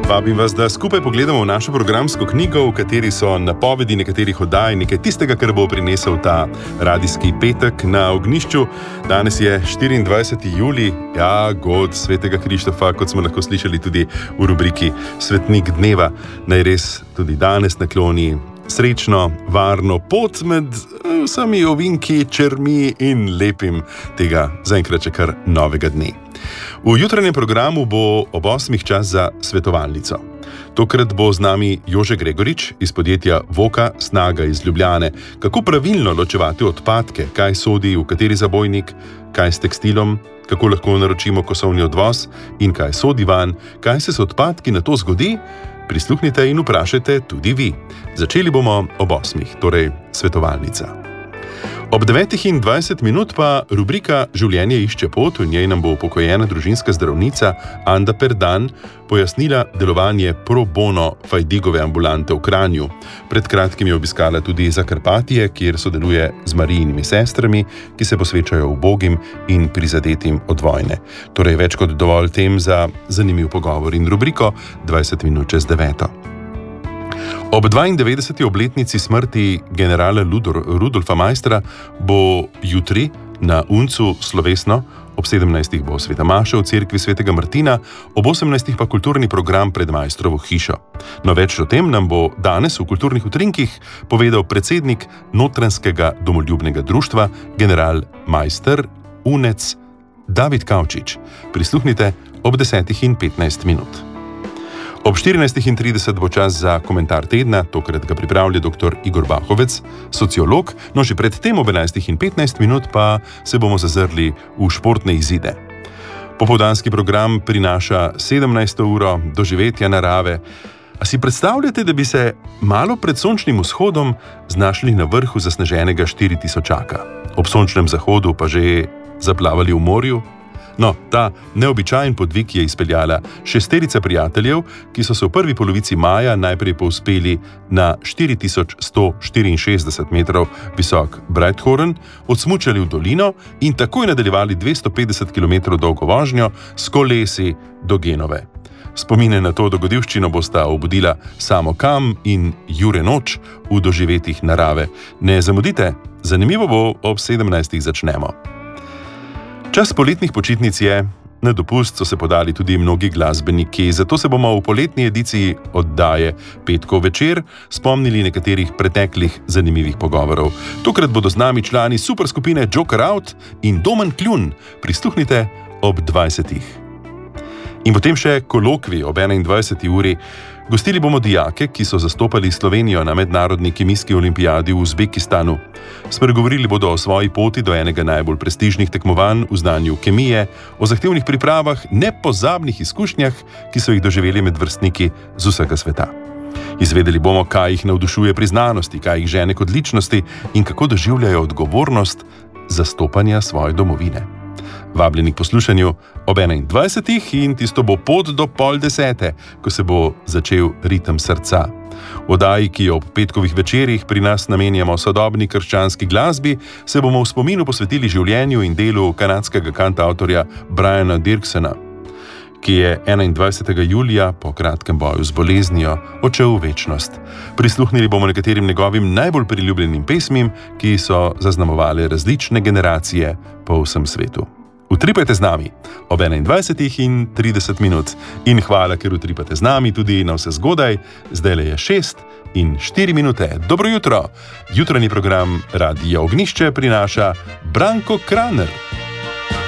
Vabim vas, da skupaj pogledamo v našo programsko knjigo, v kateri so napovedi nekaterih oddaj, nekaj tistega, kar bo prinesel ta radijski petek na Ognjišču. Danes je 24. julij, god svetega Krištofa, kot smo lahko slišali tudi v rubriki Svetnik dneva. Naj res tudi danes nakloni srečno, varno pot med vsemi ovinki, črmi in lepim tega zaenkrat še kar novega dne. V jutranjem programu bo ob 8. čas za svetovalnico. Tokrat bo z nami Jože Gregorič iz podjetja Voka Snaga iz Ljubljane. Kako pravilno ločevati odpadke, kaj sodi v kateri zabojnik, kaj s tekstilom, kako lahko naročimo kosovni odvoz in kaj sodi van, kaj se s odpadki na to zgodi? Prisluhnite in vprašajte tudi vi. Začeli bomo ob 8. torej svetovalnica. Ob 9:20 pa rubrika Življenje išče pot, v njej nam bo upokojena družinska zdravnica Anda Perdan pojasnila delovanje pro bono Fajdigove ambulante v Kranju. Pred kratkim je obiskala tudi Zakarpatije, kjer sodeluje z Marijinimi sestrami, ki se posvečajo ubogim in prizadetim od vojne. Torej več kot dovolj tem za zanimiv pogovor in rubriko 20 minut čez 9. Ob 92. obletnici smrti generala Rudolfa Maistra bo jutri na Uncu slovesno, ob 17. bo sveta maša v cerkvi svetega Martina, ob 18. pa kulturni program pred Maistrovo hišo. No, več o tem nam bo danes v kulturnih utrinkih povedal predsednik Notranjskega domoljubnega društva, general Maister Unec David Kavčič. Prisluhnite ob 10:15. Ob 14:30 bo čas za komentar tedna, tokrat ga pripravlja dr. Igor Bahovec, sociolog, no že predtem ob 11:15 pa se bomo zazrli v športne izide. Popoldanski program prinaša 17. uro doživetja narave. A si predstavljate, da bi se malo pred sončnim vzhodom znašli na vrhu zasneženega 4000-čaka, ob sončnem zahodu pa že zaplavali v morju? No, ta neobičajen podvig je izpeljala 6 prijateljev, ki so se v prvi polovici maja najprej povzpeli na 4164 metrov visok Breithorn, odsmučali v dolino in takoj nadaljevali 250 km dolgo vožnjo s kolesi do Genove. Spomine na to dogodivščino bosta obudila Samo Kam in Jure Noč v doživetjih narave. Ne zamudite, zanimivo bo, ob 17. začnemo. Čas poletnih počitnic je, na dopust so se podali tudi mnogi glasbeniki, zato se bomo v poletni ediciji oddaje Petkov večer spomnili nekaterih preteklih zanimivih pogovorov. Tokrat bodo z nami člani superskupine Joker Out in Domen Kljun. Prisluhnite ob 20. In potem še kolokvij ob 21. uri. Gostili bomo dijake, ki so zastopali Slovenijo na mednarodni kemijski olimpijadi v Uzbekistanu. Spregovorili bodo o svoji poti do enega najbolj prestižnih tekmovanj v znanju kemije, o zahtevnih pripravah, nepozabnih izkušnjah, ki so jih doživeli med vrstniki z vsega sveta. Izvedeli bomo, kaj jih navdušuje pri znanosti, kaj jih žene k odličnosti in kako doživljajo odgovornost zastopanja svoje domovine. Vabljeni k poslušanju ob 21. in tisto bo pot do 9:30, ko se bo začel Ritem srca. V oddaji, ki jo ob petkovih večerih pri nas namenjamo sodobni krščanski glasbi, se bomo v spominu posvetili življenju in delu kanadskega kantavtorja Briana Dirksena, ki je 21. julija po kratkem boju z boleznijo odšel v večnost. Prisluhnili bomo nekaterim njegovim najbolj priljubljenim pesmim, ki so zaznamovale različne generacije po vsem svetu. Utripajte z nami ob 21:30 in hvala, ker utripate z nami tudi na vse zgodaj. Zdajle je 6:04. Dobro jutro. Jutranji program Radija Ognjišče prinaša Branko Kraner.